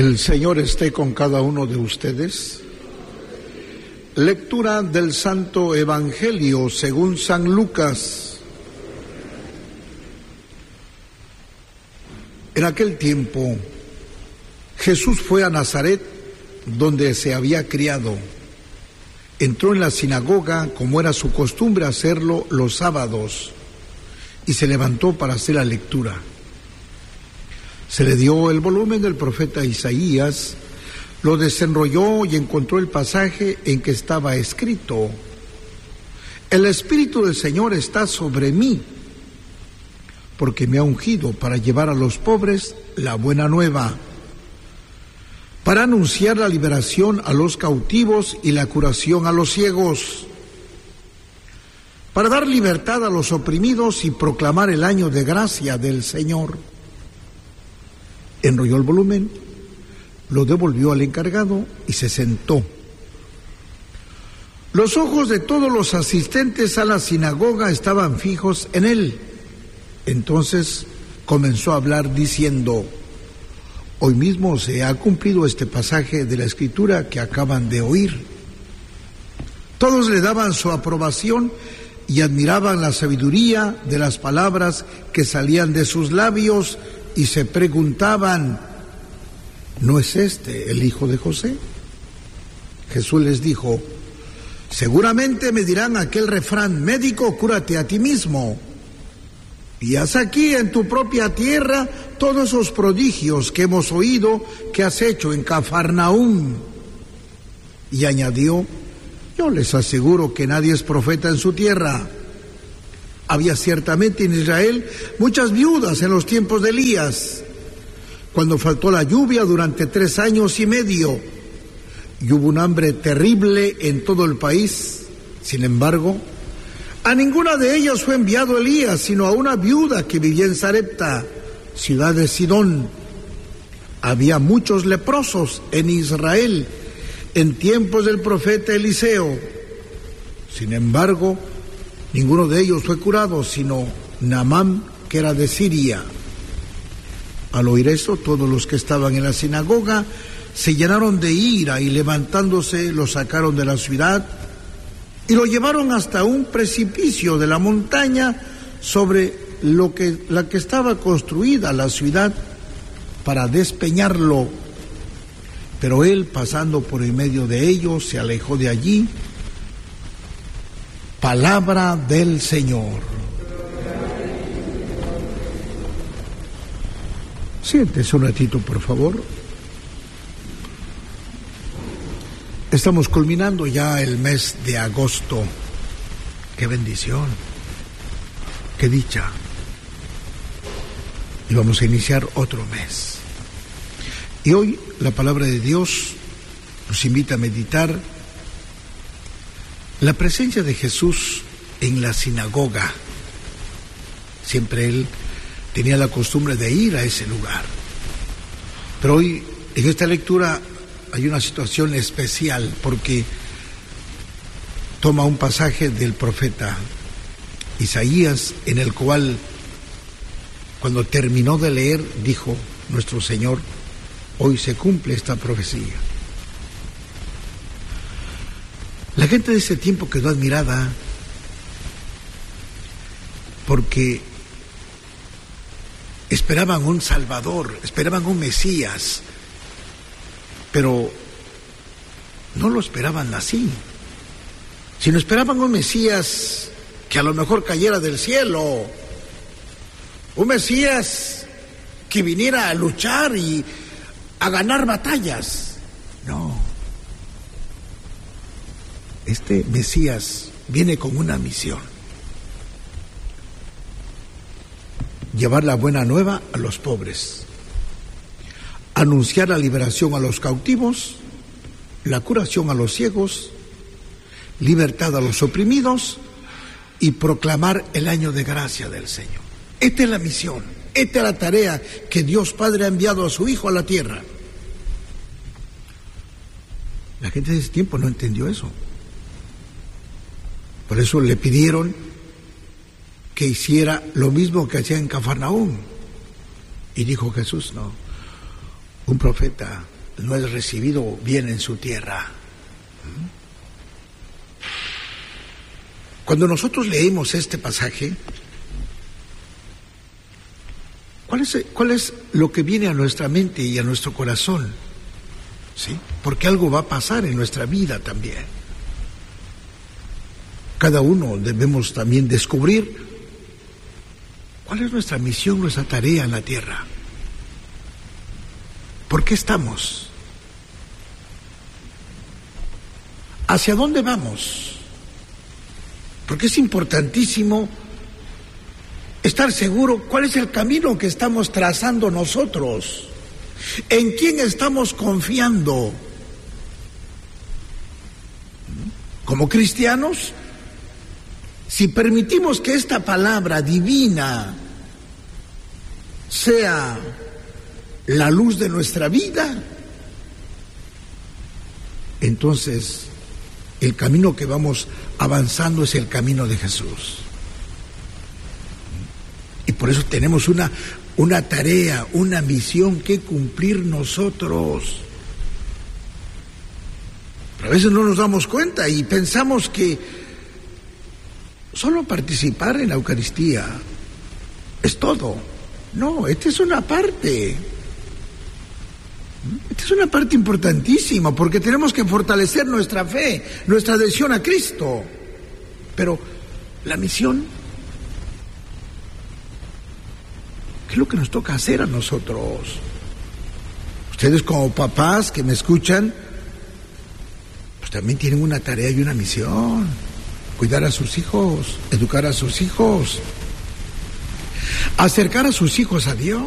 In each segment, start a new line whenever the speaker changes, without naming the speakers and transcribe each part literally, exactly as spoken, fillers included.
El Señor esté con cada uno de ustedes. Lectura del Santo Evangelio según San Lucas. En aquel tiempo, Jesús fue a Nazaret, donde se había criado. Entró en la sinagoga, como era su costumbre hacerlo los sábados, y se levantó para hacer la lectura. Se le dio el volumen del profeta Isaías, lo desenrolló y encontró el pasaje en que estaba escrito: El Espíritu del Señor está sobre mí, porque me ha ungido para llevar a los pobres la buena nueva, para anunciar la liberación a los cautivos y la curación a los ciegos, para dar libertad a los oprimidos y proclamar el año de gracia del Señor. Enrolló el volumen, lo devolvió al encargado y se sentó. Los ojos de todos los asistentes a la sinagoga estaban fijos en él. Entonces comenzó a hablar diciendo: Hoy mismo se ha cumplido este pasaje de la Escritura que acaban de oír. Todos le daban su aprobación y admiraban la sabiduría de las palabras que salían de sus labios y se preguntaban: ¿no es este el hijo de José? Jesús les dijo: seguramente me dirán aquel refrán: médico, cúrate a ti mismo. Y haz aquí en tu propia tierra todos esos prodigios que hemos oído que has hecho en Cafarnaúm. Y añadió: yo les aseguro que nadie es profeta en su tierra. Había ciertamente en Israel muchas viudas en los tiempos de Elías, cuando faltó la lluvia durante tres años y medio, y hubo un hambre terrible en todo el país. Sin embargo, a ninguna de ellas fue enviado Elías, sino a una viuda que vivía en Sarepta, ciudad de Sidón. Había muchos leprosos en Israel en tiempos del profeta Eliseo. Sin embargo, ninguno de ellos fue curado, sino Naamán, que era de Siria. Al oír eso, todos los que estaban en la sinagoga se llenaron de ira y levantándose lo sacaron de la ciudad y lo llevaron hasta un precipicio de la montaña sobre lo que, la que estaba construida la ciudad, para despeñarlo. Pero él, pasando por en medio de ellos, se alejó de allí. Palabra del Señor. Siéntese un ratito, por favor. Estamos culminando ya el mes de agosto. ¡Qué bendición! ¡Qué dicha! Y vamos a iniciar otro mes. Y hoy la palabra de Dios nos invita a meditar la presencia de Jesús en la sinagoga. Siempre él tenía la costumbre de ir a ese lugar. Pero hoy, en esta lectura, hay una situación especial, porque toma un pasaje del profeta Isaías, en el cual, cuando terminó de leer, dijo nuestro Señor: hoy se cumple esta profecía. La gente de ese tiempo quedó admirada porque esperaban un Salvador, esperaban un Mesías, pero no lo esperaban así, sino esperaban un Mesías que a lo mejor cayera del cielo, un Mesías que viniera a luchar y a ganar batallas. No, este Mesías viene con una misión: llevar la buena nueva a los pobres, anunciar la liberación a los cautivos, la curación a los ciegos, libertad a los oprimidos y proclamar el año de gracia del Señor. Esta es la misión, esta es la tarea que Dios Padre ha enviado a su Hijo a la tierra. La gente de ese tiempo no entendió eso. Por eso le pidieron que hiciera lo mismo que hacía en Cafarnaúm. Y dijo Jesús: no, un profeta no es recibido bien en su tierra. Cuando nosotros leemos este pasaje, ¿cuál es, cuál es lo que viene a nuestra mente y a nuestro corazón? ¿Sí? Porque algo va a pasar en nuestra vida también. Cada uno debemos también descubrir cuál es nuestra misión, nuestra tarea en la tierra. ¿Por qué estamos? ¿Hacia dónde vamos? Porque es importantísimo estar seguro cuál es el camino que estamos trazando nosotros, en quién estamos confiando. Como cristianos, si permitimos que esta palabra divina sea la luz de nuestra vida, entonces el camino que vamos avanzando es el camino de Jesús. Y por eso tenemos una, una tarea, una misión que cumplir nosotros. Pero a veces no nos damos cuenta y pensamos que solo participar en la Eucaristía es todo. No, esta es una parte. Esta es una parte importantísima porque tenemos que fortalecer nuestra fe, nuestra adhesión a Cristo. Pero la misión, ¿qué es lo que nos toca hacer a nosotros? Ustedes como papás que me escuchan, pues también tienen una tarea y una misión. Cuidar a sus hijos, educar a sus hijos, acercar a sus hijos a Dios.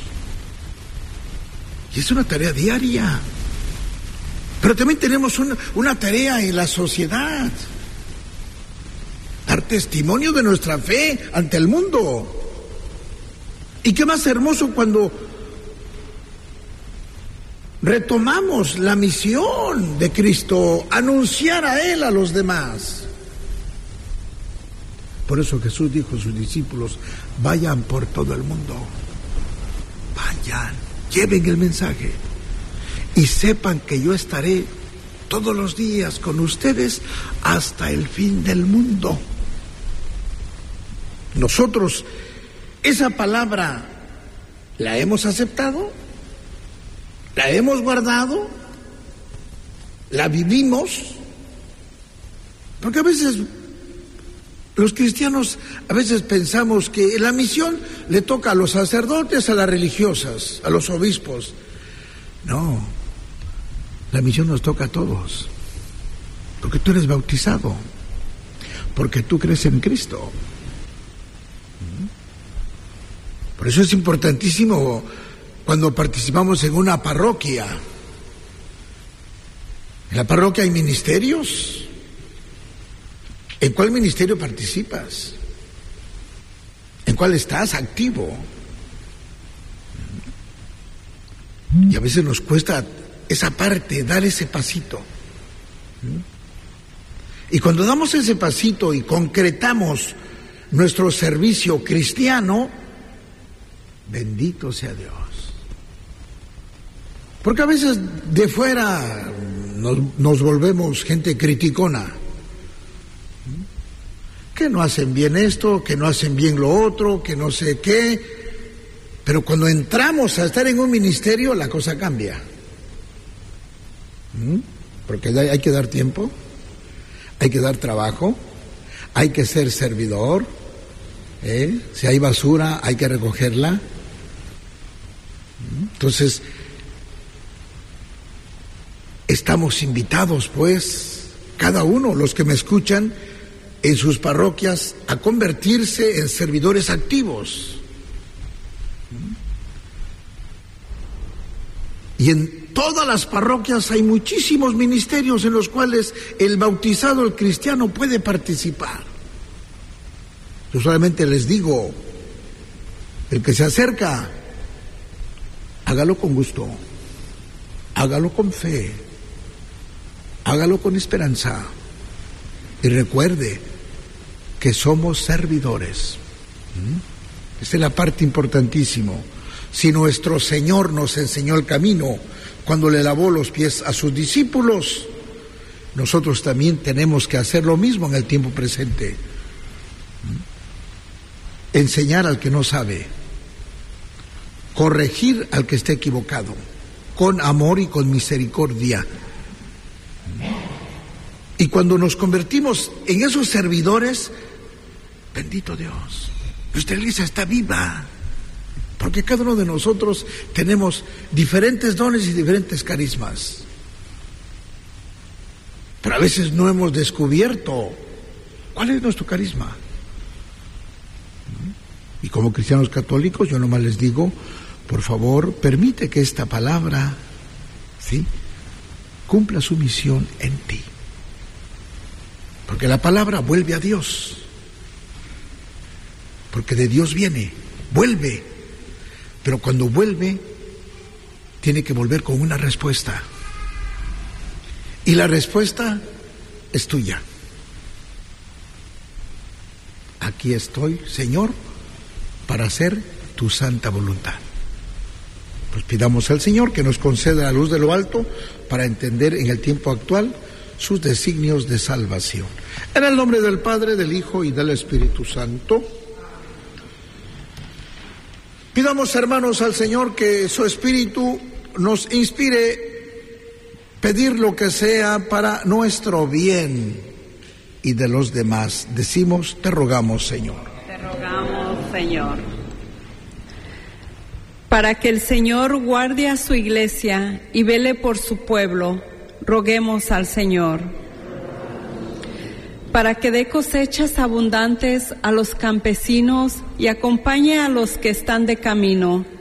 Y es una tarea diaria. Pero también tenemos una, una tarea en la sociedad. Dar testimonio de nuestra fe ante el mundo. Y qué más hermoso cuando retomamos la misión de Cristo, anunciar a Él a los demás. Por eso Jesús dijo a sus discípulos, vayan por todo el mundo. Vayan, lleven el mensaje y sepan que yo estaré todos los días con ustedes hasta el fin del mundo. Nosotros, esa palabra, ¿la hemos aceptado? ¿La hemos guardado? ¿La vivimos? Porque a veces los cristianos a veces pensamos que la misión le toca a los sacerdotes, a las religiosas, a los obispos. No, la misión nos toca a todos, porque tú eres bautizado, porque tú crees en Cristo. Por eso es importantísimo cuando participamos en una parroquia. En la parroquia hay ministerios. ¿En cuál ministerio participas? ¿En cuál estás activo? Y a veces nos cuesta esa parte, dar ese pasito. Y cuando damos ese pasito y concretamos nuestro servicio cristiano, bendito sea Dios. Porque a veces de fuera nos, nos volvemos gente criticona. Que no hacen bien esto, que no hacen bien lo otro, que no sé qué. Pero cuando entramos a estar en un ministerio, la cosa cambia. ¿Mm? Porque hay que dar tiempo, hay que dar trabajo, hay que ser servidor. ¿eh? Si hay basura, hay que recogerla. ¿Mm? Entonces, estamos invitados, pues, cada uno, los que me escuchan, en sus parroquias, a convertirse en servidores activos. Y en todas las parroquias hay muchísimos ministerios en los cuales el bautizado, el cristiano, puede participar. Yo solamente les digo, el que se acerca, hágalo con gusto, hágalo con fe, hágalo con esperanza. Y recuerde que somos servidores. ¿Mm? Esta es la parte importantísima. Si nuestro Señor nos enseñó el camino cuando le lavó los pies a sus discípulos, nosotros también tenemos que hacer lo mismo en el tiempo presente. Enseñar al que no sabe, corregir al que esté equivocado, con amor y con misericordia. Y cuando nos convertimos en esos servidores, bendito Dios, nuestra iglesia está viva, porque cada uno de nosotros tenemos diferentes dones y diferentes carismas. Pero a veces no hemos descubierto cuál es nuestro carisma. Y como cristianos católicos, yo nomás les digo, por favor, permite que esta palabra, ¿sí?, cumpla su misión en ti. Porque la palabra vuelve a Dios. Porque de Dios viene, vuelve. Pero cuando vuelve, tiene que volver con una respuesta. Y la respuesta es tuya. Aquí estoy, Señor, para hacer tu santa voluntad. Pues pidamos al Señor que nos conceda la luz de lo alto para entender en el tiempo actual sus designios de salvación. En el nombre del Padre, del Hijo y del Espíritu Santo. Pidamos, hermanos, al Señor que su Espíritu nos inspire pedir lo que sea para nuestro bien y de los demás. Decimos, te rogamos, Señor.
Te rogamos, Señor. Para que el Señor guarde a su iglesia y vele por su pueblo, roguemos al Señor. Para que dé cosechas abundantes a los campesinos y acompañe a los que están de camino,